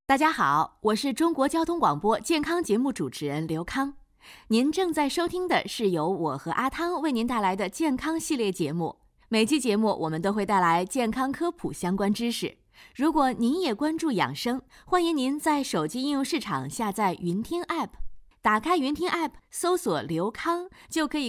大家好，我是中国交通广播健康节目主持人刘康。您正在收听的是由我和阿汤为您带来的健康系列节目。每期节目我们都会带来健康科普相关知识。如果您也关注养生，欢迎您在手机应用市场下载云听 App， 打开云听 App， 搜索刘康就可以